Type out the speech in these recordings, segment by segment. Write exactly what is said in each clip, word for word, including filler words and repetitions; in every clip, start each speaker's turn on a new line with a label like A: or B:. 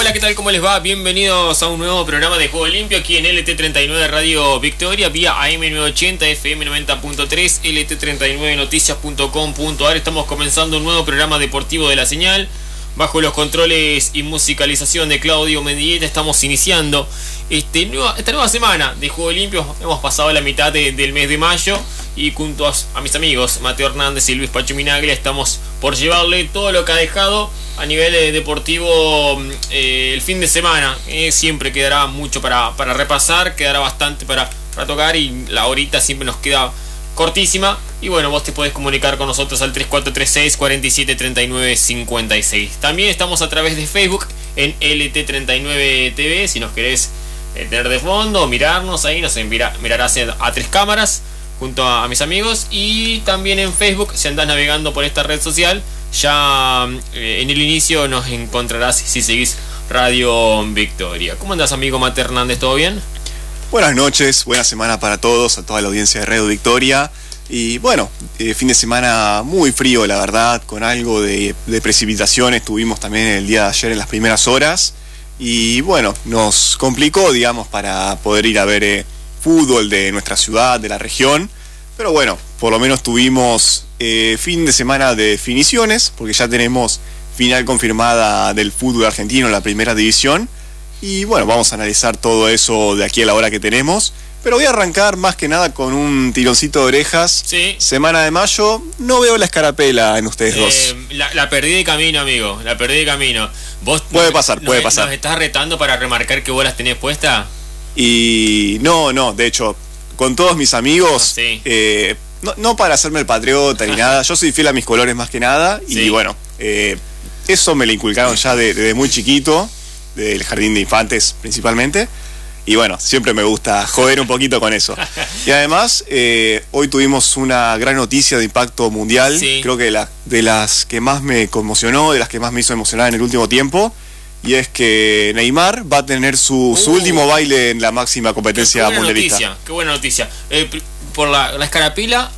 A: Hola, ¿qué tal? ¿Cómo les va? Bienvenidos a un nuevo programa de Juego Limpio aquí en L T treinta y nueve Radio Victoria, vía A M novecientos ochenta, F M noventa punto tres, L T treinta y nueve noticias punto com punto a r. Estamos comenzando un nuevo programa deportivo de la señal. Bajo los controles y musicalización de Claudio Mendieta estamos iniciando este nueva, esta nueva semana de Juego Limpio. Hemos pasado la mitad de, del mes de mayo y junto a, a mis amigos Mateo Hernández y Luis Pacho Minaglia estamos por llevarle todo lo que ha dejado a nivel eh, deportivo eh, el fin de semana. Eh, siempre quedará mucho para, para repasar, quedará bastante para, para tocar y la horita siempre nos queda cortísima. Y bueno, vos te podés comunicar con nosotros al tres cuatro tres seis, cuatro siete, tres nueve cinco seis. También estamos a través de Facebook en L T treinta y nueve T V. Si nos querés eh, tener de fondo, mirarnos ahí, nos mira, mirarás a tres cámaras junto a, a mis amigos. Y también en Facebook, si andás navegando por esta red social, ya eh, en el inicio nos encontrarás si seguís Radio Victoria. ¿Cómo andás, amigo Mateo Hernández? ¿Todo bien?
B: Buenas noches, buena semana para todos, a toda la audiencia de Radio Victoria. Y bueno, eh, fin de semana muy frío, la verdad, con algo de, de precipitaciones tuvimos también el día de ayer en las primeras horas. Y bueno, nos complicó, digamos, para poder ir a ver eh, fútbol de nuestra ciudad, de la región. Pero bueno, por lo menos tuvimos eh, fin de semana de definiciones, porque ya tenemos final confirmada del fútbol argentino en la primera división. Y bueno, vamos a analizar todo eso de aquí a la hora que tenemos. Pero voy a arrancar más que nada con un tironcito de orejas.
A: Sí.
B: Semana de mayo, no veo la escarapela en ustedes
A: eh,
B: dos.
A: La, la perdí de camino, amigo. La perdí de camino. ¿Vos
B: puede pasar,
A: nos,
B: puede pasar.
A: ¿Nos estás retando para remarcar que vos las tenés puestas?
B: Y no, no, de hecho, con todos mis amigos,
A: Ah, sí.
B: eh, no, no para hacerme el patriota ni nada, yo soy fiel a mis colores más que nada.
A: Sí.
B: Y bueno, eh, eso me lo inculcaron ya de- desde muy chiquito, del jardín de infantes principalmente. Y bueno, siempre me gusta joder un poquito con eso. Y además, eh, hoy tuvimos una gran noticia de impacto mundial.
A: Sí.
B: Creo que la, de las que más me conmocionó, de las que más me hizo emocionar en el último tiempo. Y es que Neymar va a tener su, su
A: Uh.
B: último baile en la máxima competencia
A: Qué buena
B: mundialista.
A: noticia, qué buena noticia. Eh, pr- por la, la escarapela,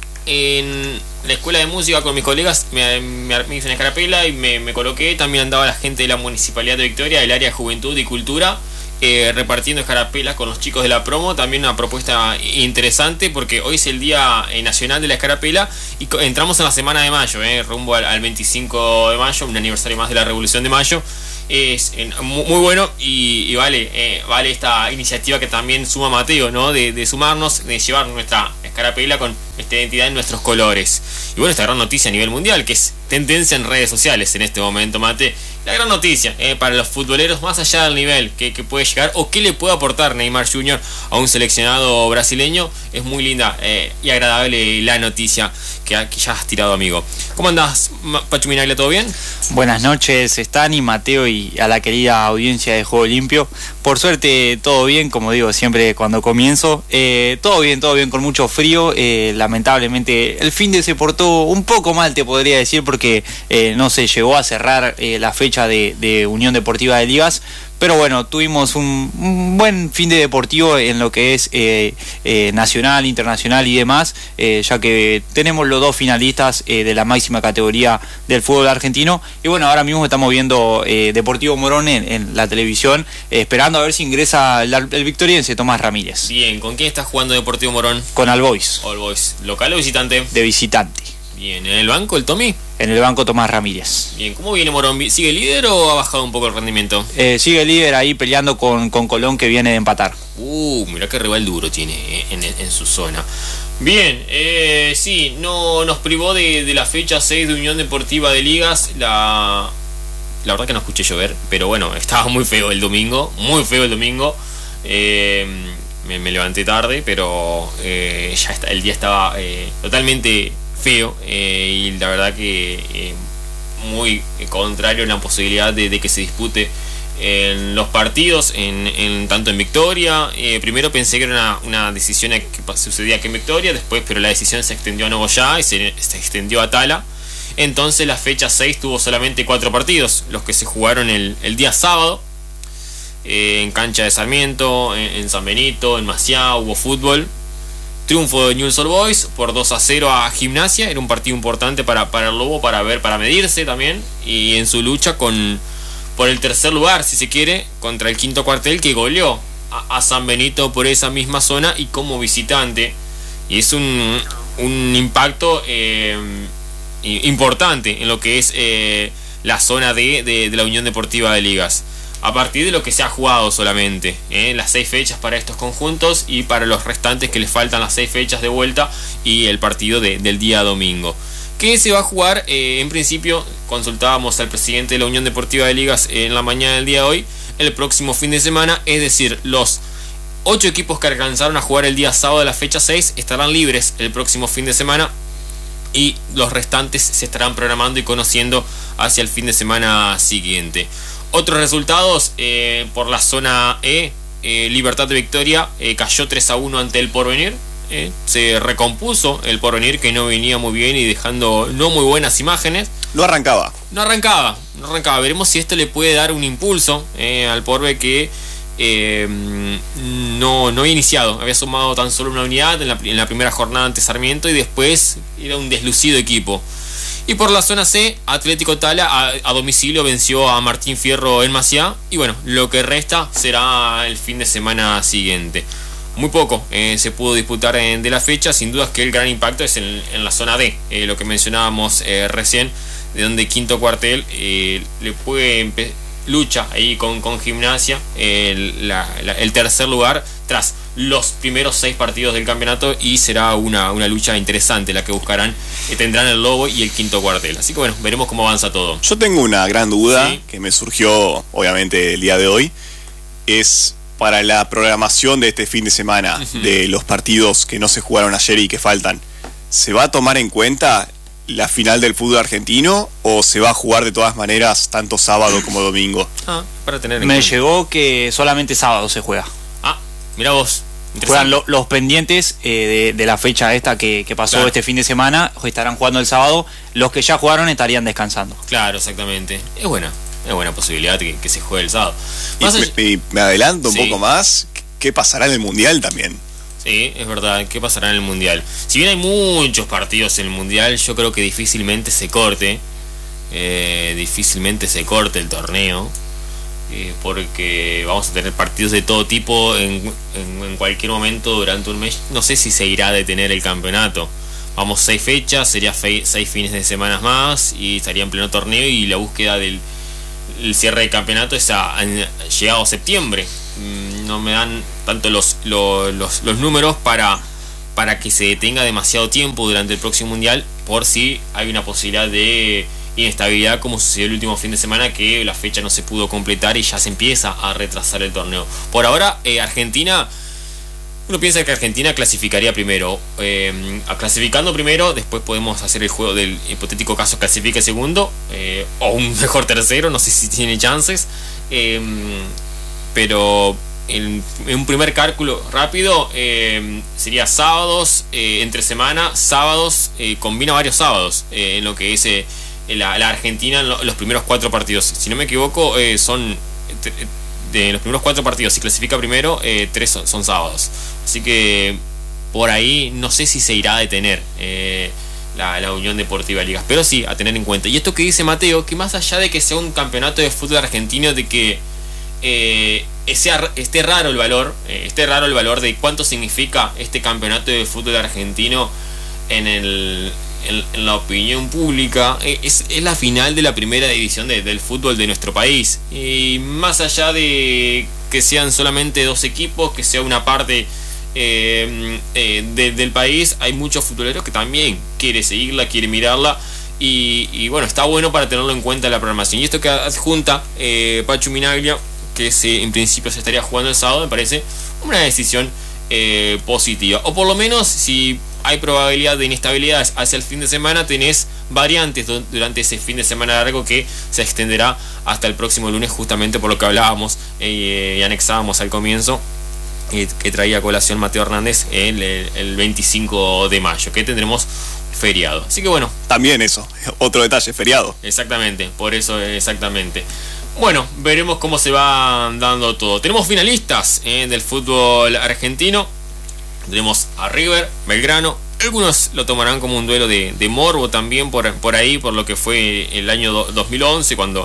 A: en la escuela de música con mis colegas me, me, me hice una escarapela y me, me coloqué. También andaba la gente de la Municipalidad de Victoria, del área de Juventud y Cultura, eh, repartiendo escarapelas con los chicos de la promo. También una propuesta interesante porque hoy es el Día eh, Nacional de la Escarapela y co- entramos en la semana de mayo, eh, rumbo al, al veinticinco de mayo, un aniversario más de la Revolución de Mayo. Es eh, muy, muy bueno y, y vale eh, vale esta iniciativa que también suma Mateo, ¿no? De, de sumarnos, de llevar nuestra escarapela con esta identidad en nuestros colores. Y bueno, esta gran noticia a nivel mundial, que es tendencia en redes sociales en este momento, Mate. La gran noticia eh, para los futboleros, más allá del nivel que, que puede llegar o que le puede aportar Neymar junior a un seleccionado brasileño, es muy linda eh, y agradable la noticia que, que ya has tirado, amigo. ¿Cómo andás, Ma- Pacho Minaglia? ¿Todo bien?
C: Buenas noches, Stani, Mateo y a la querida audiencia de Juego Limpio. Por suerte todo bien, como digo siempre cuando comienzo. Eh, todo bien, todo bien, con mucho frío. Eh, lamentablemente el fin de se portó un poco mal, te podría decir, porque eh, no se llegó a cerrar eh, la fecha de, de Unión Deportiva de Ligas. Pero bueno, tuvimos un, un buen fin de deportivo en lo que es eh, eh, nacional, internacional y demás, eh, ya que tenemos los dos finalistas eh, de la máxima categoría del fútbol argentino. Y bueno, ahora mismo estamos viendo eh, Deportivo Morón en, en la televisión, eh, esperando a ver si ingresa el, el victoriense Tomás Ramírez,
A: Bien, ¿con quién estás jugando Deportivo Morón?
C: con All Boys,
A: All Boys, ¿local o visitante?
C: de visitante.
A: Bien, ¿en el banco el Tommy?
C: En el banco Tomás Ramírez.
A: Bien, ¿cómo viene Morón? ¿Sigue líder o ha bajado un poco el rendimiento?
C: Eh, sigue líder ahí peleando con, con Colón, que viene de empatar.
A: Uh, mirá qué rival duro tiene eh, en, en su zona. Bien, eh, sí, no nos privó de, de la fecha seis de Unión Deportiva de Ligas. La, la verdad que no escuché llover, pero bueno, estaba muy feo el domingo, muy feo el domingo. Eh, me, me levanté tarde, pero eh, ya está, el día estaba eh, totalmente feo eh, y la verdad que eh, muy contrario a la posibilidad de, de que se dispute en los partidos, en, en tanto en Victoria. Eh, primero pensé que era una, una decisión que sucedía aquí en Victoria, después pero la decisión se extendió a Nogoyá y se, se extendió a Tala. Entonces la fecha seis tuvo solamente cuatro partidos, los que se jugaron el, el día sábado, eh, en cancha de Sarmiento, en, en San Benito, en Maciá, hubo fútbol. Triunfo de Newell's Old Boys por dos a cero a Gimnasia. Era un partido importante para, para el Lobo, para ver, para medirse también, y en su lucha con, por el tercer lugar, si se quiere, contra el quinto cuartel que goleó a, a San Benito por esa misma zona y como visitante. Y es un, un impacto eh, importante en lo que es eh, la zona D de, de la Unión Deportiva de Ligas. A partir de lo que se ha jugado solamente, ¿eh? las seis fechas para estos conjuntos y para los restantes que les faltan las seis fechas de vuelta y el partido de, del día domingo. ¿Qué se va a jugar? Eh, en principio, consultábamos al presidente de la Unión Deportiva de Ligas en la mañana del día de hoy, el próximo fin de semana, es decir, los ocho equipos que alcanzaron a jugar el día sábado de la fecha seis estarán libres el próximo fin de semana y los restantes se estarán programando y conociendo hacia el fin de semana siguiente. Otros resultados eh, por la zona E, eh, Libertad de Victoria eh, cayó tres a uno ante el Porvenir. Eh, se recompuso el Porvenir, que no venía muy bien y dejando no muy buenas imágenes.
B: No arrancaba.
A: No arrancaba, no arrancaba. Veremos si esto le puede dar un impulso eh, al Porve, que eh, no, no había iniciado. Había sumado tan solo una unidad en la, en la primera jornada ante Sarmiento y después era un deslucido equipo. Y por la zona C, Atlético Tala a, a domicilio venció a Martín Fierro en Maciá. Y bueno, lo que resta será el fin de semana siguiente. Muy poco eh, se pudo disputar en, de la fecha. Sin duda que el gran impacto es en, en la zona D, eh, lo que mencionábamos eh, recién, de donde quinto cuartel eh, le puede lucha ahí con, con Gimnasia el, la, la, el tercer lugar tras los primeros seis partidos del campeonato, y será una, una lucha interesante la que buscarán, eh, tendrán el Lobo y el quinto cuartel. Así que bueno, veremos cómo avanza todo.
B: Yo tengo una gran duda, ¿sí?, que me surgió obviamente el día de hoy. Es para la programación de este fin de semana, uh-huh, de los partidos que no se jugaron ayer y que faltan. ¿Se va a tomar en cuenta la final del fútbol argentino o se va a jugar de todas maneras tanto sábado como domingo?
A: Ah, para tener en
C: Me
A: cuenta.
C: llegó que solamente sábado se juega.
A: Ah, mira vos.
C: Juegan lo, los pendientes eh, de, de la fecha esta que, que pasó, claro, este fin de semana, estarán jugando el sábado. Los que ya jugaron estarían descansando.
A: Claro, exactamente. Es buena, es buena posibilidad que, que se juegue el sábado.
B: Más y, allá... me, y me adelanto un sí. poco más. ¿Qué pasará en el Mundial también?
A: Sí, es verdad. ¿Qué pasará en el Mundial? Si bien hay muchos partidos en el Mundial, yo creo que difícilmente se corte. Eh, difícilmente se corte el torneo. Eh, porque vamos a tener partidos de todo tipo en, en, en cualquier momento durante un mes. No sé si se irá a detener el campeonato. Vamos, seis fechas, sería fe, seis fines de semana más y estaría en pleno torneo, y la búsqueda del el cierre del campeonato es a, a, llegado a septiembre. No me dan tanto los, los, los, los números para, para que se detenga demasiado tiempo durante el próximo Mundial, por si hay una posibilidad de inestabilidad, como sucedió el último fin de semana, que la fecha no se pudo completar y ya se empieza a retrasar el torneo. Por ahora, eh, Argentina, uno piensa que Argentina clasificaría primero. Eh, clasificando primero, después podemos hacer el juego del hipotético caso clasifique segundo, eh, o un mejor tercero, no sé si tiene chances. Eh, pero en, en un primer cálculo rápido, eh, sería sábados, eh, entre semana, sábados, eh, combina varios sábados, eh, en lo que es... Eh, La, la Argentina en lo, los primeros cuatro partidos, si no me equivoco, eh, son de los primeros cuatro partidos, si clasifica primero, eh, tres son, son sábados, así que por ahí no sé si se irá a detener eh, la, la Unión Deportiva de Ligas, pero sí a tener en cuenta. Y esto que dice Mateo, que más allá de que sea un campeonato de fútbol argentino, de que eh, sea, esté raro el valor, eh, esté raro el valor de cuánto significa este campeonato de fútbol argentino en el En, en la opinión pública, es, es la final de la primera división de, del fútbol de nuestro país, y más allá de que sean solamente dos equipos, que sea una parte eh, eh, de, del país, hay muchos futboleros que también quieren seguirla, quieren mirarla, y, y bueno, está bueno para tenerlo en cuenta en la programación. Y esto que adjunta eh, Pachu Minaglia, que se, en principio se estaría jugando el sábado, me parece una decisión eh, positiva, o por lo menos si hay probabilidad de inestabilidad hacia el fin de semana, tenés variantes durante ese fin de semana largo que se extenderá hasta el próximo lunes, justamente por lo que hablábamos eh, y anexábamos al comienzo, eh, que traía a colación Mateo Hernández el, el veinticinco de mayo, que tendremos feriado. Así que bueno.
B: También eso, otro detalle, feriado.
A: Exactamente, por eso exactamente. Bueno, veremos cómo se va dando todo. Tenemos finalistas eh, del fútbol argentino. Tenemos a River, Belgrano. Algunos lo tomarán como un duelo de, de morbo también por, por ahí, por lo que fue el año do, dos mil once, cuando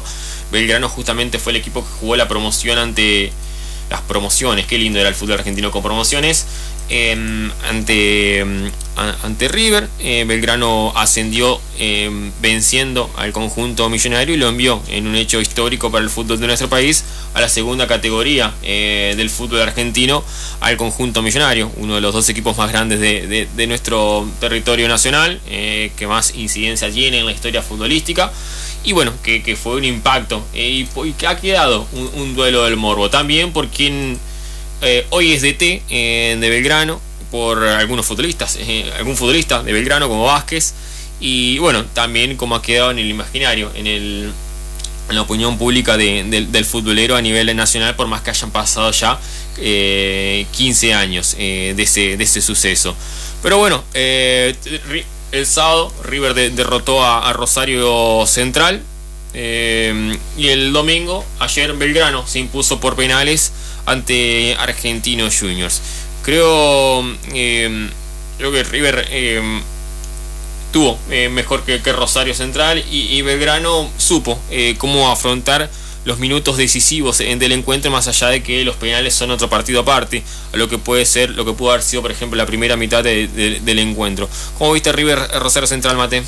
A: Belgrano justamente fue el equipo que jugó la promoción ante las promociones, qué lindo era el fútbol argentino con promociones, eh, ante, ante River. eh, Belgrano ascendió eh, venciendo al conjunto millonario y lo envió en un hecho histórico para el fútbol de nuestro país a la segunda categoría eh, del fútbol argentino, al conjunto millonario, uno de los dos equipos más grandes de, de, de nuestro territorio nacional, eh, que más incidencia tiene en la historia futbolística. Y bueno, que, que fue un impacto eh, y, y que ha quedado un, un duelo del morbo. También por quien eh, hoy es D T eh, de Belgrano, por algunos futbolistas, eh, algún futbolista de Belgrano como Vázquez. Y bueno, también como ha quedado en el imaginario, en, el, en la opinión pública de, de, del futbolero a nivel nacional, por más que hayan pasado ya eh, quince años eh, de, ese, de ese suceso. Pero bueno, eh, el sábado River de, derrotó a, a Rosario Central eh, y el domingo, ayer, Belgrano se impuso por penales ante Argentinos Juniors. Creo, eh, creo que River eh, tuvo eh, mejor que, que Rosario Central y, y Belgrano supo eh, cómo afrontar los minutos decisivos del encuentro, más allá de que los penales son otro partido aparte a lo que puede ser, lo que pudo haber sido, por ejemplo, la primera mitad de, de, del encuentro. ¿Cómo viste River Rosario Central, Mate?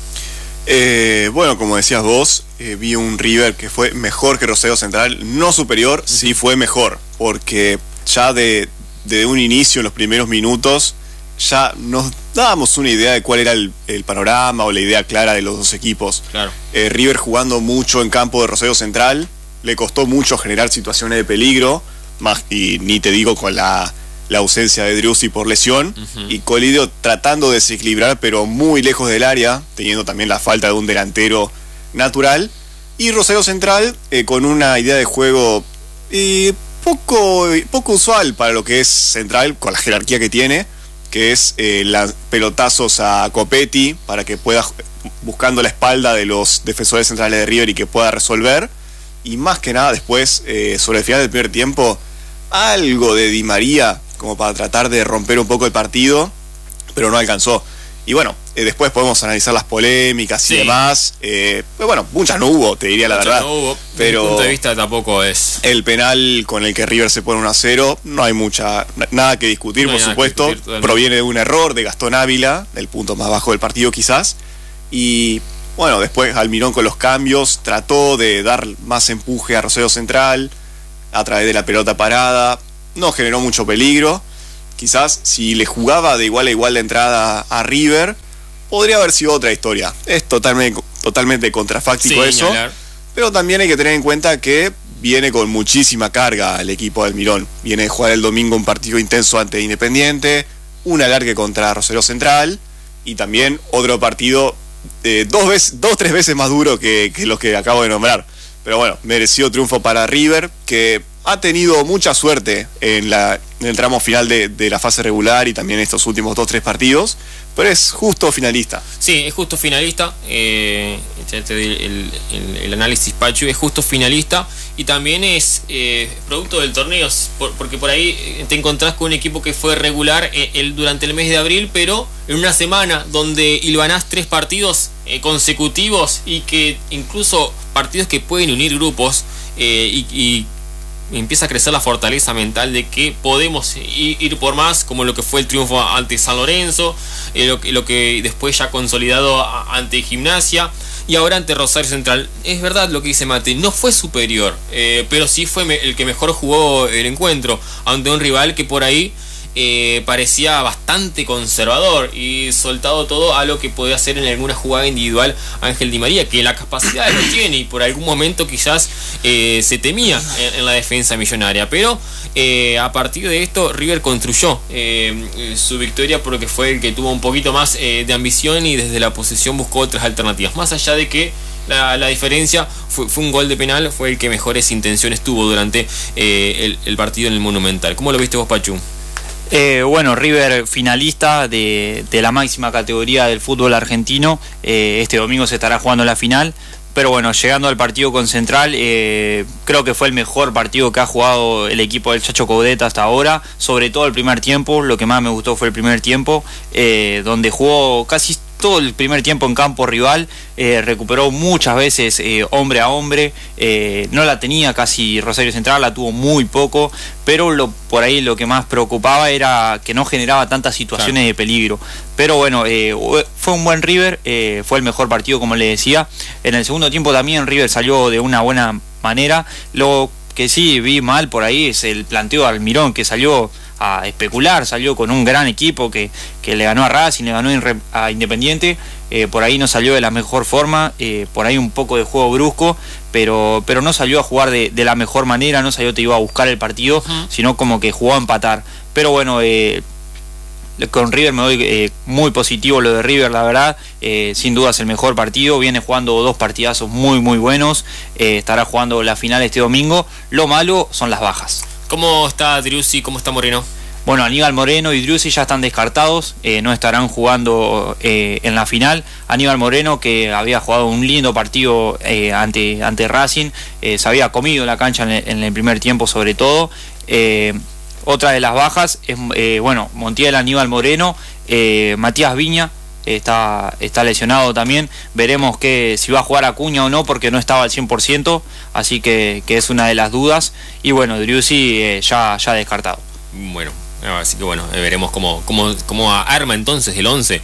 B: Eh, bueno, como decías vos, eh, vi un River que fue mejor que Rosario Central, no superior, sí fue mejor, porque ya de, de un inicio, en los primeros minutos, ya nos dábamos una idea de cuál era el, el panorama o la idea clara de los dos equipos.
A: Claro.
B: Eh, River jugando mucho en campo de Rosario Central, le costó mucho generar situaciones de peligro, más, y ni te digo con la, la ausencia de Driussi por lesión, uh-huh. y Colidio tratando de desequilibrar, pero muy lejos del área, teniendo también la falta de un delantero natural, y Rosario Central eh, con una idea de juego eh, poco, poco usual para lo que es Central, con la jerarquía que tiene, que es eh, las pelotazos a Copetti para que pueda, buscando la espalda de los defensores centrales de River y que pueda resolver. Y más que nada después, eh, sobre el final del primer tiempo, algo de Di María como para tratar de romper un poco el partido, pero no alcanzó. Y bueno, eh, después podemos analizar las polémicas y sí. demás. Eh, pues bueno, muchas no hubo, te diría la muchas verdad.
A: No hubo.
B: Pero
A: desde mi punto de vista tampoco es.
B: El penal con el que River se pone uno a cero, no hay mucha nada que discutir, no por supuesto. Discutir, proviene de un error de Gastón Ávila, del punto más bajo del partido quizás. Y bueno, después Almirón con los cambios trató de dar más empuje a Rosario Central a través de la pelota parada. No generó mucho peligro. Quizás si le jugaba de igual a igual de entrada a River, podría haber sido otra historia. Es totalmente, totalmente contrafáctico sí, eso. Señalar. Pero también hay que tener en cuenta que viene con muchísima carga el equipo de Almirón. Viene de jugar el domingo un partido intenso ante Independiente, un alargue contra Rosario Central y también otro partido eh, dos veces, dos tres veces más duro que, que los que acabo de nombrar. Pero bueno, merecido triunfo para River, que ha tenido mucha suerte en, la, en el tramo final de, de la fase regular y también estos últimos dos tres partidos, pero es justo finalista.
A: Sí, es justo finalista. Eh, el, el, el, el análisis, Pachu, es justo finalista y también es eh, producto del torneo, por, porque por ahí te encontrás con un equipo que fue regular eh, el, durante el mes de abril, pero en una semana donde hilvanás tres partidos eh, consecutivos y que incluso partidos que pueden unir grupos eh, y, y empieza a crecer la fortaleza mental de que podemos ir por más, como lo que fue el triunfo ante San Lorenzo, eh, lo, que, lo que después ya consolidado ante Gimnasia y ahora ante Rosario Central. Es verdad lo que dice Mate, no fue superior, eh, pero sí fue me, el que mejor jugó el encuentro ante un rival que por ahí eh, parecía bastante conservador y soltado todo a lo que podía hacer en alguna jugada individual Ángel Di María, que la capacidad lo tiene y por algún momento quizás eh, se temía en, en la defensa millonaria, pero eh, a partir de esto River construyó eh, su victoria porque fue el que tuvo un poquito más eh, de ambición y desde la posesión buscó otras alternativas, más allá de que la, la diferencia fue, fue un gol de penal, fue el que mejores intenciones tuvo durante eh, el, el partido en el Monumental. ¿Cómo lo viste vos, Pachu?
C: Eh, bueno, River finalista de, de la máxima categoría del fútbol argentino. Eh, este domingo se estará jugando la final. Pero bueno, llegando al partido con Central, eh, creo que fue el mejor partido que ha jugado el equipo del Chacho Coudet hasta ahora. Sobre todo el primer tiempo, lo que más me gustó fue el primer tiempo, eh, donde jugó casi todo el primer tiempo en campo rival, eh, recuperó muchas veces eh, hombre a hombre, eh, no la tenía casi Rosario Central, la tuvo muy poco, pero lo, por ahí lo que más preocupaba era que no generaba tantas situaciones claro. de peligro. Pero bueno, eh, fue un buen River, eh, fue el mejor partido como le decía. En el segundo tiempo también River salió de una buena manera. Lo que sí vi mal por ahí es el planteo de Almirón, que salió a especular, salió con un gran equipo que, que le ganó a Racing, le ganó a Independiente, eh, por ahí no salió de la mejor forma, eh, por ahí un poco de juego brusco, pero, pero no salió a jugar de, de la mejor manera, no salió te iba a buscar el partido, uh-huh. sino como que jugó a empatar. Pero bueno, eh, con River me doy eh, muy positivo lo de River, la verdad, eh, sin dudas el mejor partido, viene jugando dos partidazos muy muy buenos, eh, estará jugando la final este domingo. Lo malo son las bajas.
A: ¿Cómo está Driussi? ¿Cómo está Moreno?
C: Bueno, Aníbal Moreno y Driussi ya están descartados, eh, no estarán jugando eh, en la final. Aníbal Moreno, que había jugado un lindo partido eh, ante, ante Racing, eh, se había comido la cancha en el, en el primer tiempo sobre todo. Eh, otra de las bajas es, eh, bueno, Montiel, Aníbal Moreno, eh, Matías Viña, Está, está lesionado también. Veremos que si va a jugar Acuña o no, porque no estaba al cien por ciento, así que, que es una de las dudas. Y bueno, Driussi eh, ya, ya descartado.
A: Bueno, así que bueno, veremos cómo, cómo, cómo arma entonces el once.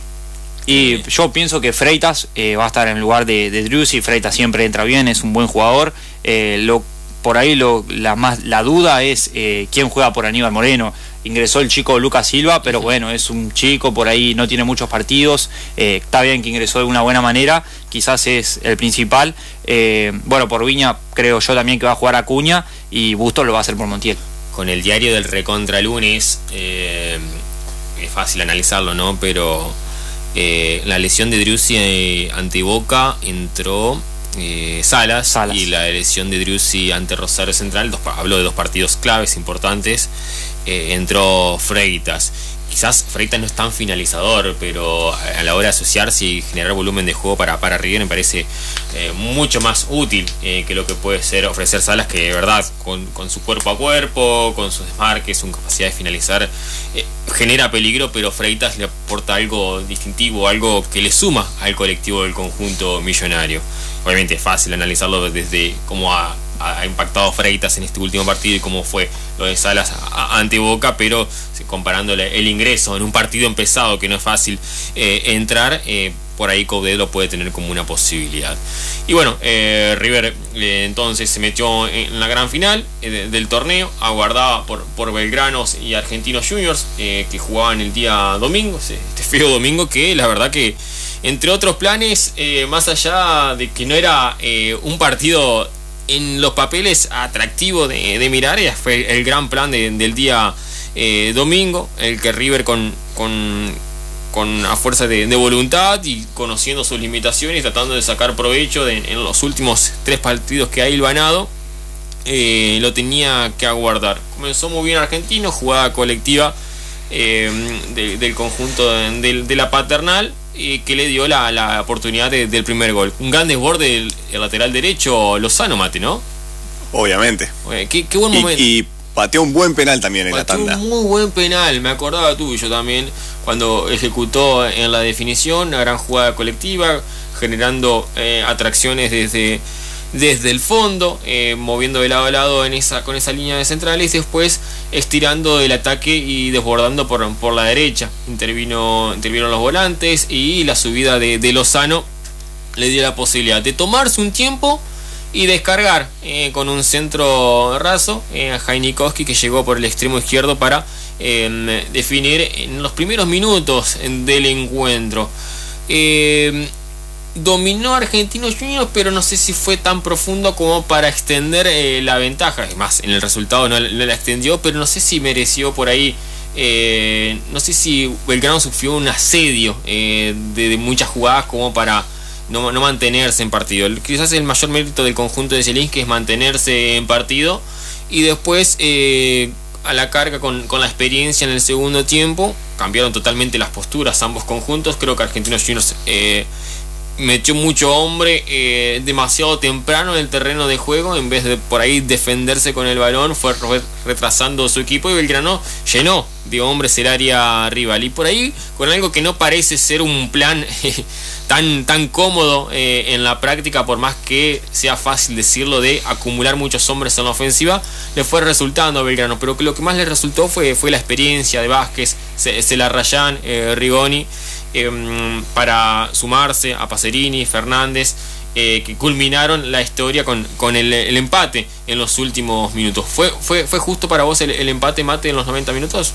C: Y eh. yo pienso que Freitas eh, va a estar en lugar de, de Driussi. Freitas siempre entra bien, es un buen jugador. Eh, lo, por ahí lo, la, más, la duda es eh, quién juega por Aníbal Moreno. Ingresó el chico Lucas Silva, pero bueno, es un chico, por ahí no tiene muchos partidos, eh, está bien que ingresó de una buena manera, quizás es el principal. Eh, bueno, por Viña creo yo también que va a jugar Acuña y Bustos lo va a hacer por Montiel.
A: Con el diario del Recontra Lunes, eh, es fácil analizarlo, ¿no? Pero eh, la lesión de Driussi ante Boca entró eh, Salas, Salas, y la lesión de Driussi ante Rosario Central, dos, habló de dos partidos claves importantes. Eh, entró Freitas. Quizás Freitas no es tan finalizador, pero a la hora de asociarse y generar volumen de juego para, para River me parece eh, mucho más útil eh, que lo que puede ser ofrecer Salas, que de verdad con, con su cuerpo a cuerpo, con sus desmarques, su capacidad de finalizar, eh, genera peligro, pero Freitas le aporta algo distintivo, algo que le suma al colectivo del conjunto millonario. Obviamente es fácil analizarlo desde cómo ha ha impactado Freitas en este último partido y cómo fue lo de Salas ante Boca, pero comparando el ingreso en un partido empezado que no es fácil eh, entrar, eh, por ahí Coudet lo puede tener como una posibilidad. Y bueno, eh, River eh, entonces se metió en la gran final eh, de, del torneo, aguardada por, por Belgranos y Argentinos Juniors, eh, que jugaban el día domingo, este feo domingo, que la verdad que entre otros planes, eh, más allá de que no era eh, un partido en los papeles atractivo de, de mirar, fue el gran plan de, del día eh, domingo, el que River con, con, con a fuerza de, de voluntad y conociendo sus limitaciones, tratando de sacar provecho de, en los últimos tres partidos que ha hilvanado, eh, lo tenía que aguardar. Comenzó muy bien Argentino, jugada colectiva eh, de, del conjunto de, de, de la Paternal, eh, que le dio la, la oportunidad de, del primer gol. Un gran desborde del el lateral derecho Lozano, Mate, ¿no?
B: Obviamente.
A: Oye, qué, qué buen
B: y,
A: momento.
B: Y pateó un buen penal también en
A: pateó
B: la tanda.
A: Un muy buen penal, me acordaba tuyo también, cuando ejecutó en la definición una gran jugada colectiva, generando eh, atracciones desde, desde el fondo, eh, moviendo de lado a lado en esa, con esa línea de centrales, y después estirando el ataque y desbordando por, por la derecha. Intervino, intervinieron los volantes y la subida de, de Lozano le dio la posibilidad de tomarse un tiempo y descargar eh, con un centro raso eh, a Jainikowski, que llegó por el extremo izquierdo para eh, definir en los primeros minutos del encuentro. Eh, dominó Argentinos Juniors, pero no sé si fue tan profundo como para extender eh, la ventaja. Es más, en el resultado no, no la extendió, pero no sé si mereció por ahí. Eh, no sé si Belgrano sufrió un asedio eh, de, de muchas jugadas como para no, no mantenerse en partido. Quizás el mayor mérito del conjunto de Zielinski es mantenerse en partido y después eh, a la carga con, con la experiencia en el segundo tiempo cambiaron totalmente las posturas ambos conjuntos. Creo que Argentinos Juniors eh, metió mucho hombre eh, demasiado temprano en el terreno de juego, en vez de por ahí defenderse con el balón, fue retrasando su equipo y Belgrano llenó de hombres el área rival, y por ahí con algo que no parece ser un plan eh, tan, tan cómodo eh, en la práctica, por más que sea fácil decirlo, de acumular muchos hombres en la ofensiva, le fue resultando a Belgrano, pero que lo que más le resultó fue, fue la experiencia de Vázquez, Celarrayán, eh, Rigoni, Eh, para sumarse a Pacerini, Fernández, eh, que culminaron la historia con, con el, el empate en los últimos minutos. ¿Fue, fue, fue justo para vos el, el empate, Mate, en los noventa minutos?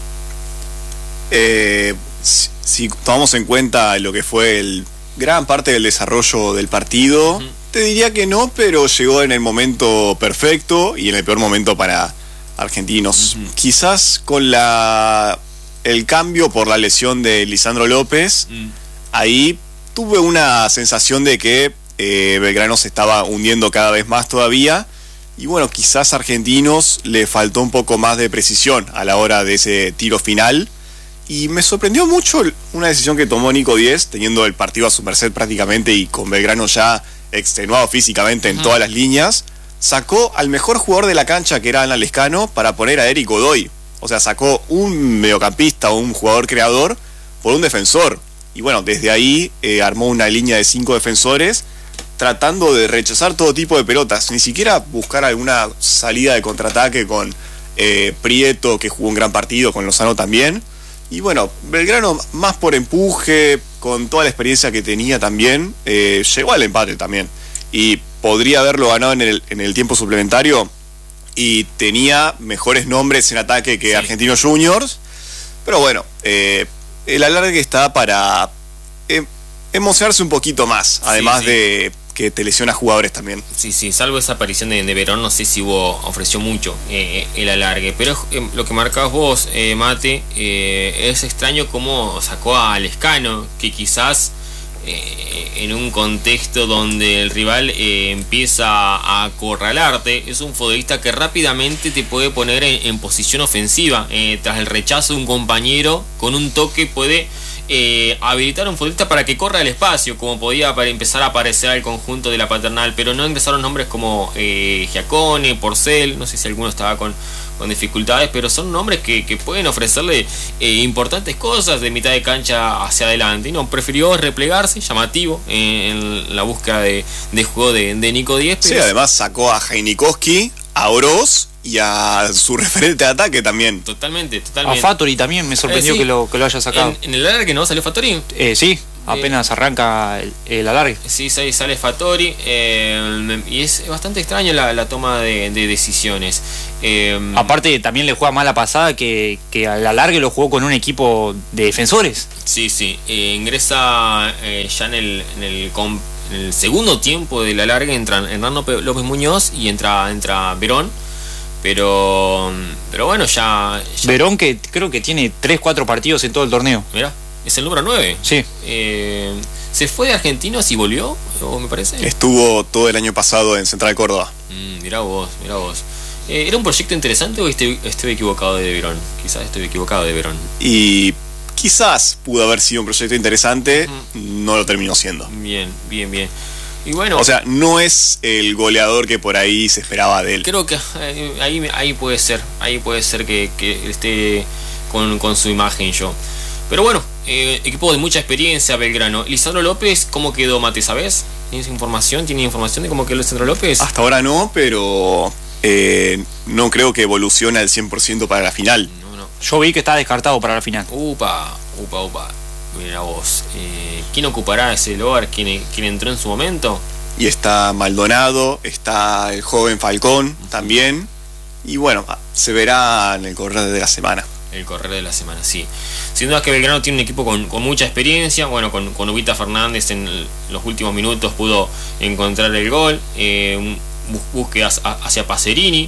B: Eh, si, si tomamos en cuenta lo que fue el gran parte del desarrollo del partido, uh-huh. te diría que no, pero llegó en el momento perfecto y en el peor momento para argentinos. Uh-huh. Quizás con la... el cambio por la lesión de Lisandro López, mm. ahí tuve una sensación de que eh, Belgrano se estaba hundiendo cada vez más todavía, y bueno, quizás a Argentinos le faltó un poco más de precisión a la hora de ese tiro final, y me sorprendió mucho una decisión que tomó Nico Díez, teniendo el partido a su merced prácticamente y con Belgrano ya extenuado físicamente en mm. todas las líneas. Sacó al mejor jugador de la cancha, que era Alan Lescano, para poner a Eric Godoy. O sea, sacó un mediocampista, un jugador creador, por un defensor. Y bueno, desde ahí eh, armó una línea de cinco defensores, tratando de rechazar todo tipo de pelotas. Ni siquiera buscar alguna salida de contraataque con eh, Prieto, que jugó un gran partido, con Lozano también. Y bueno, Belgrano, más por empuje, con toda la experiencia que tenía también, eh, llegó al empate también. Y podría haberlo ganado en el, en el tiempo suplementario, y tenía mejores nombres en ataque que sí. Argentinos Juniors, pero bueno, eh, el alargue está para eh, emocionarse un poquito más, además sí, sí. de que te lesiona jugadores también.
A: Sí, sí, salvo esa aparición de, de Verón, no sé si hubo, ofreció mucho eh, el alargue, pero eh, lo que marcabas vos, eh, Mate, eh, es extraño cómo sacó a Lescano, que quizás Eh, en un contexto donde el rival eh, empieza a acorralarte, es un futbolista que rápidamente te puede poner en, en posición ofensiva, eh, tras el rechazo de un compañero, con un toque puede eh, habilitar a un futbolista para que corra el espacio, como podía para empezar a aparecer al conjunto de la Paternal, pero no ingresaron nombres como eh, Giacone, Porcel, no sé si alguno estaba con con dificultades, pero son nombres que, que pueden ofrecerle eh, importantes cosas de mitad de cancha hacia adelante, y no, prefirió replegarse, llamativo, eh, en la búsqueda de, de juego de, de Nico Díez.
B: Sí, además sacó a Heinikowski, a Oroz y a su referente de ataque también.
A: Totalmente, totalmente.
C: A Fattori también me sorprendió eh, sí. que, lo, que lo haya sacado.
A: ¿En, en el alargue no salió Fattori?
C: Eh, sí, apenas eh, arranca el, el alargue.
A: Sí, sale, sale Fattori, eh, y es bastante extraño la, la toma de, de decisiones. Eh,
C: Aparte también le juega mala pasada que, que al alargue lo jugó con un equipo de defensores.
A: Sí, sí, eh, ingresa eh, ya en el, en el en el segundo tiempo del alargue, entran Hernando López Muñoz y entra, entra Verón. Pero pero bueno, ya, ya...
C: Verón, que creo que tiene tres cuatro partidos en todo el torneo.
A: Mirá, es el número nueve.
C: Sí.
A: Eh, ¿Se fue de Argentinos y volvió? ¿O me parece?
B: Estuvo todo el año pasado en Central Córdoba.
A: Mm, mirá vos, mirá vos. Eh, ¿Era un proyecto interesante o estoy, estoy equivocado de Verón? Quizás estoy equivocado de Verón.
B: Y quizás pudo haber sido un proyecto interesante, uh-huh. no lo terminó siendo.
A: Bien, bien, bien. Y bueno,
B: o sea, no es el goleador que por ahí se esperaba de él.
A: Creo que ahí, ahí puede ser, ahí puede ser que, que esté con, con su imagen yo. Pero bueno, eh, equipo de mucha experiencia, Belgrano. Lisandro López, ¿cómo quedó, Mate? ¿Sabes? ¿Tienes información? ¿Tiene información de cómo quedó Lisandro López?
B: Hasta ahora no, pero eh, no creo que evolucione al cien por ciento para la final.
A: No, no.
C: Yo vi que está descartado para la final.
A: Upa, upa, upa. Mira vos, eh, ¿quién ocupará ese lugar? ¿Quién, ¿Quién entró en su momento?
B: Y está Maldonado, está el joven Falcón también. Y bueno, se verá en el correr de la semana.
A: El correr de la semana, sí. Sin duda que Belgrano tiene un equipo con, con mucha experiencia. Bueno, con, con Ubita Fernández en el, los últimos minutos pudo encontrar el gol. Eh, búsqueda hacia Pacerini.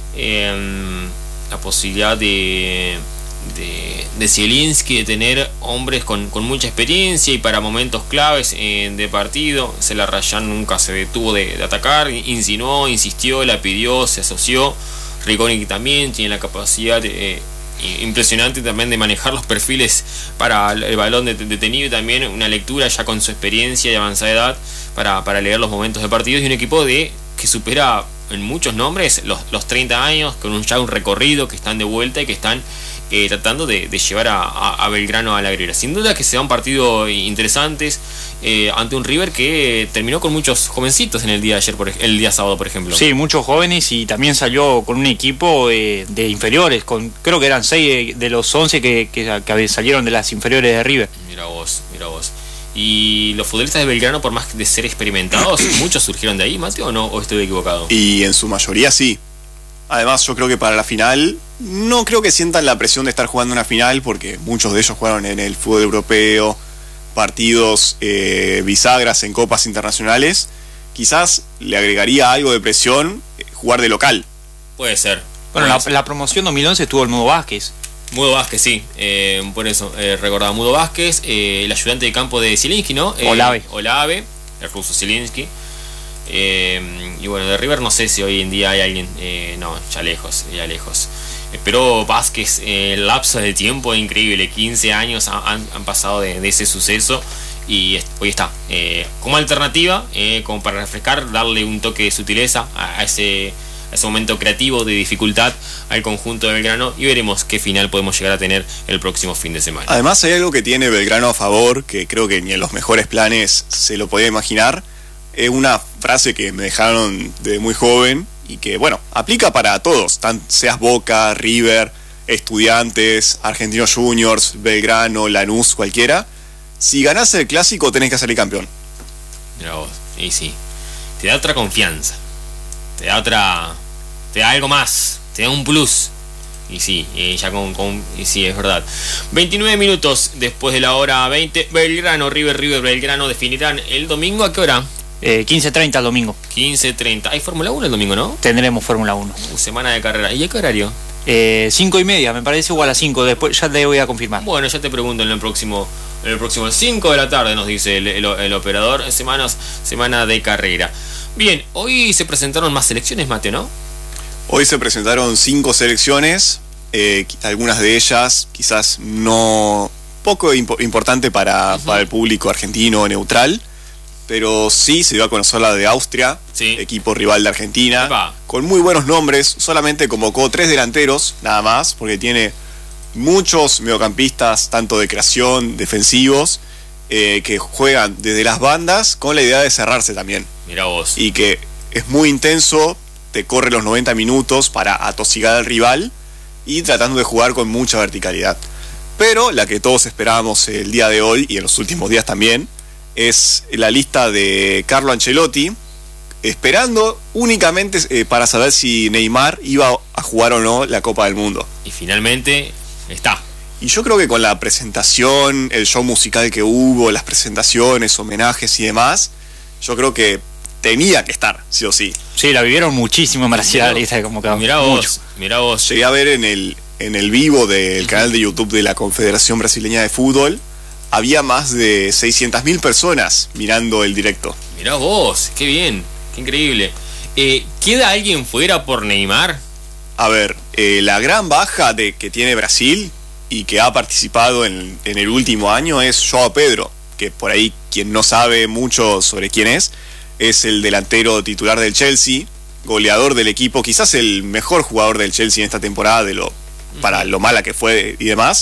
A: Eh, la posibilidad de... de, de Zielinski, de tener hombres con, con mucha experiencia y para momentos claves eh, de partido. Celarrayán nunca se detuvo de, de atacar, insinuó, insistió, la pidió, se asoció. Rigoni también tiene la capacidad de, impresionante también de manejar los perfiles para el balón detenido y también una lectura ya con su experiencia y avanzada edad para, para leer los momentos de partidos, y un equipo de que supera en muchos nombres los, los treinta años, con un, ya un recorrido, que están de vuelta y que están eh, tratando de, de llevar a, a, a Belgrano a la grera. Sin duda que se dan partidos interesantes eh, ante un River que terminó con muchos jovencitos en el día de ayer, por, el día sábado, por ejemplo.
C: Sí, muchos jóvenes, y también salió con un equipo eh, de inferiores, con creo que eran seis de los once que, que, que salieron de las inferiores de River.
A: Mira vos, mira vos. Y los futbolistas de Belgrano, por más de ser experimentados, muchos surgieron de ahí, Mateo, ¿o no? ¿O estoy equivocado?
B: Y en su mayoría sí. Además, yo creo que para la final, no creo que sientan la presión de estar jugando una final, porque muchos de ellos jugaron en el fútbol europeo, partidos eh, bisagras en copas internacionales. Quizás le agregaría algo de presión eh, jugar de local.
A: Puede ser.
C: Bueno,
A: puede
C: la,
A: ser.
C: la promoción dos mil once estuvo el Mudo Vázquez.
A: Mudo Vázquez, sí, eh, por eso eh, recordaba Mudo Vázquez, eh, el ayudante de campo de Zielinski, ¿no? Eh,
C: Olave.
A: Olave, el ruso Zielinski. Eh, y bueno, de River no sé si hoy en día hay alguien, eh, no, ya lejos, ya lejos. Eh, pero Vázquez, eh, el lapso de tiempo es increíble, quince años han, han pasado de, de ese suceso y hoy está. Eh, como alternativa, eh, como para refrescar, darle un toque de sutileza a, a ese... ese momento creativo de dificultad al conjunto de Belgrano, y veremos qué final podemos llegar a tener el próximo fin de semana.
B: Además, hay algo que tiene Belgrano a favor, que creo que ni en los mejores planes se lo podía imaginar. Es una frase que me dejaron de muy joven y que, bueno, aplica para todos, tan, seas Boca, River, Estudiantes, Argentinos Juniors, Belgrano, Lanús, cualquiera. Si ganás el clásico tenés que salir campeón.
A: Mira vos, y sí, te da otra confianza, te da otra, te da algo más, te da un plus. Y sí, y ya con, con y sí, es verdad. veintinueve minutos después de la hora veinte, Belgrano, River, River, Belgrano definirán el domingo. ¿A qué hora?
C: Eh, quince treinta el domingo.
A: quince treinta. Hay Fórmula uno el domingo, ¿no?
C: Tendremos Fórmula uno.
A: Uh, semana de carrera. ¿Y a qué horario?
C: Eh, cinco y media, me parece, igual a cinco. Después ya te voy a confirmar.
A: Bueno, ya te pregunto en el próximo, en el próximo cinco de la tarde, nos dice el, el, el operador. Semanas, semana de carrera. Bien, hoy se presentaron más selecciones, Mateo, ¿no?
B: Hoy se presentaron cinco selecciones, eh, algunas de ellas quizás no poco impo importante para, uh-huh. para el público argentino neutral, pero sí se dio a conocer la de Austria, sí. equipo rival de Argentina, Epa. con muy buenos nombres. Solamente convocó tres delanteros, nada más, porque tiene muchos mediocampistas, tanto de creación, defensivos, eh, que juegan desde las bandas con la idea de cerrarse también.
A: Mirá vos.
B: Y que es muy intenso, te corre los noventa minutos para atosigar al rival y tratando de jugar con mucha verticalidad. Pero la que todos esperábamos el día de hoy y en los últimos días también es la lista de Carlo Ancelotti, esperando únicamente eh, para saber si Neymar iba a jugar o no la Copa del Mundo.
A: Y finalmente está.
B: Y yo creo que con la presentación, el show musical que hubo, las presentaciones, homenajes y demás, yo creo que tenía que estar, sí o sí.
C: Sí, la vivieron muchísimo en Brasil, la lista de convocados.
A: Mirá vos, mirá vos.
B: Llegué a ver en el, en el vivo del canal de YouTube de la Confederación Brasileña de Fútbol, había más de seiscientas mil personas mirando el directo.
A: Mirá vos, qué bien, qué increíble. Eh, ¿Queda alguien fuera por Neymar?
B: A ver, eh, la gran baja de, que tiene Brasil y que ha participado en, en el último año es João Pedro, que por ahí quien no sabe mucho sobre quién es, es el delantero titular del Chelsea, goleador del equipo, quizás el mejor jugador del Chelsea en esta temporada, de lo para lo mala que fue y demás.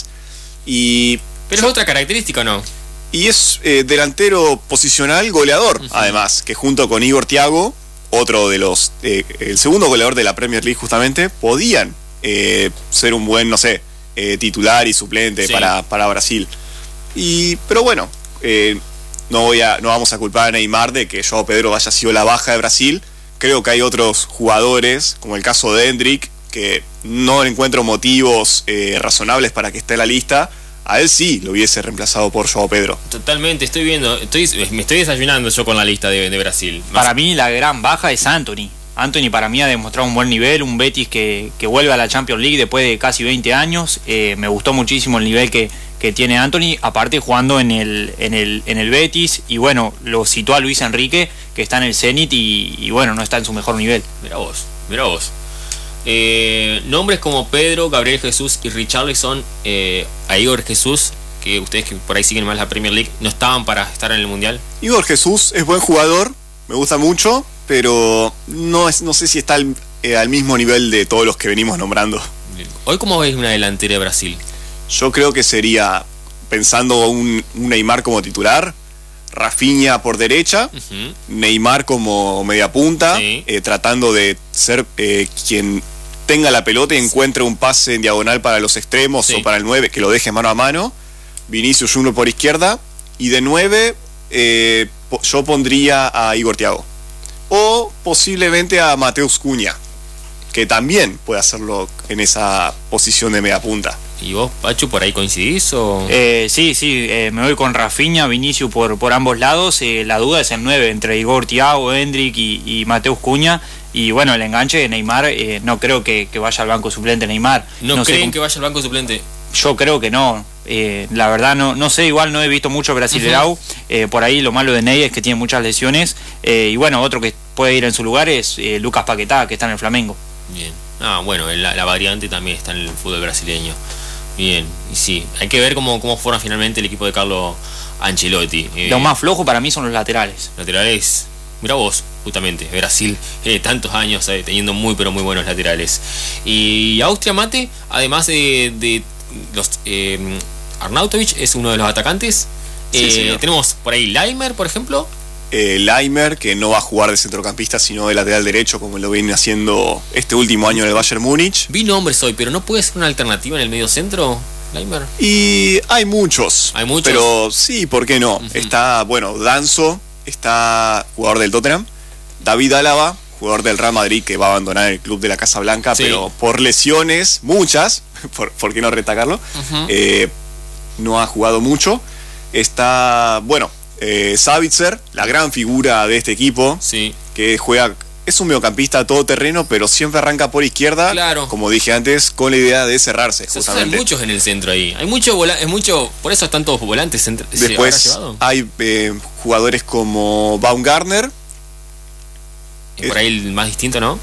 B: Y
A: pero es otra característica, ¿no?
B: Y es eh, delantero posicional goleador, uh-huh. además, que junto con Igor Thiago, otro de los, eh, el segundo goleador de la Premier League justamente, podían eh, ser un buen, no sé, eh, titular y suplente sí. para, para Brasil. Y, pero bueno, eh, no voy a, no vamos a culpar a Neymar de que João Pedro haya sido la baja de Brasil. Creo que hay otros jugadores, como el caso de Endrick, que no encuentro motivos eh, razonables para que esté en la lista. A él sí lo hubiese reemplazado por João Pedro.
A: Totalmente, estoy viendo, estoy, me estoy desayunando yo con la lista de, de Brasil.
C: Más para mí la gran baja es Antony. Antony para mí ha demostrado un buen nivel, un Betis que, que vuelve a la Champions League después de casi veinte años. Eh, me gustó muchísimo el nivel que, que tiene Antony, aparte jugando en el, en el, en el Betis. Y bueno, lo citó a Luis Enrique, que está en el Zenit y, y bueno, no está en su mejor nivel.
A: Mirá vos, mirá vos. Eh, nombres como Pedro, Gabriel Jesús y Richarlison, eh, a Igor Jesús, que ustedes que por ahí siguen más la Premier League, no estaban para estar en el Mundial.
B: Igor Jesús es buen jugador, me gusta mucho, pero no, es, no sé si está al, eh, al mismo nivel de todos los que venimos nombrando.
A: Hoy, ¿cómo veis una delantera de Brasil?
B: Yo creo que sería, pensando un, un Neymar como titular, Rafinha por derecha, uh-huh. Neymar como media punta, sí. eh, tratando de ser eh, quien tenga la pelota y encuentre un pase en diagonal para los extremos, sí. o para el nueve, que lo deje mano a mano. Vinicius Junior por izquierda, y de nueve eh, yo pondría a Igor Thiago, o posiblemente a Mateus Cunha, que también puede hacerlo en esa posición de media punta.
A: ¿Y vos, Pachu, por ahí coincidís? O...
C: Eh, sí, sí, eh, me voy con Rafinha, Vinicius por, por ambos lados. Eh, la duda es el nueve entre Igor Thiago, Endrick y, y Mateus Cunha. Y bueno, el enganche de Neymar, eh, no creo que, que vaya al banco suplente Neymar.
A: ¿No,
C: no
A: creen
C: cómo...
A: que vaya al banco suplente?
C: Yo creo que no. Eh, la verdad no, no sé, igual no he visto mucho Brasileirao. Uh-huh. eh, por ahí lo malo de Ney es que tiene muchas lesiones. Eh, y bueno, otro que puede ir en su lugar es eh, Lucas Paquetá, que está en el Flamengo.
A: Bien. Ah, bueno, la, la variante también está en el fútbol brasileño. Bien, y sí, hay que ver cómo, cómo forma finalmente el equipo de Carlo Ancelotti. Eh,
C: Lo más flojo para mí son los laterales.
A: Laterales, mira vos, justamente, Brasil, eh, tantos años eh, teniendo muy pero muy buenos laterales. Y Austria, Mate, además de, de los eh, Arnautovic es uno de los atacantes.
B: Sí,
A: eh, tenemos por ahí Laimer, por ejemplo.
B: Eh, Laimer, que no va a jugar de centrocampista sino de lateral derecho, como lo viene haciendo este último año en el Bayern Múnich.
A: Vi nombres hoy, pero ¿no puede ser una alternativa en el medio centro, Laimer?
B: Y hay muchos.
A: Hay muchos.
B: Pero sí, ¿por qué no? Uh-huh. Está, bueno, Danso, está jugador del Tottenham. David Álava, jugador del Real Madrid, que va a abandonar el club de la Casa Blanca, sí. pero por lesiones, muchas, por, ¿por qué no retacarlo? Uh-huh. eh, no ha jugado mucho. Está, bueno... Eh, Savitzer, la gran figura de este equipo,
A: sí.
B: que juega, es un mediocampista todoterreno, pero siempre arranca por izquierda,
A: claro.
B: como dije antes, con la idea de cerrarse.
A: Se justamente. Hay muchos en el centro ahí, hay mucho, vola- es mucho, por eso están todos volantes. Centro-
B: Después hay eh, jugadores como Baumgartner.
A: Y por ahí el más distinto, ¿no?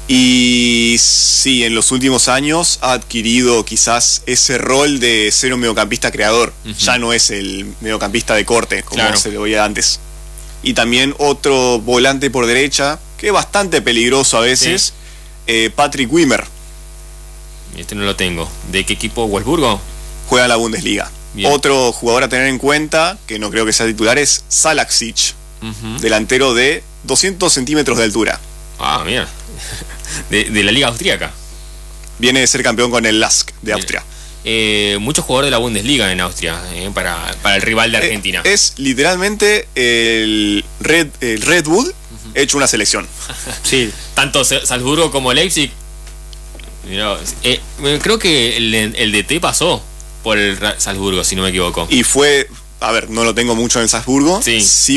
B: Y sí, en los últimos años ha adquirido quizás ese rol de ser un mediocampista creador. Uh-huh. Ya no es el mediocampista de corte, como claro. se le veía antes. Y también otro volante por derecha, que es bastante peligroso a veces, ¿sí? eh, Patrick Wimmer.
A: Este no lo tengo. ¿De qué equipo? ¿Wolfsburgo?
B: Juega en la Bundesliga. Bien. Otro jugador a tener en cuenta, que no creo que sea titular, es Salaksic, uh-huh. delantero de doscientos centímetros de altura.
A: Ah, mira. De, de la liga austríaca.
B: Viene de ser campeón con el Lask de Austria.
A: Eh, muchos jugadores de la Bundesliga en Austria, eh, para, para el rival de Argentina.
B: Eh, es literalmente el Red, el Red Bull uh-huh. hecho una selección.
A: Sí, tanto Salzburgo como Leipzig. Mirá, eh, creo que el, el D T pasó por el Salzburgo, si no me equivoco.
B: Y fue, a ver, no lo tengo mucho en Salzburgo.
A: Sí.
B: Sí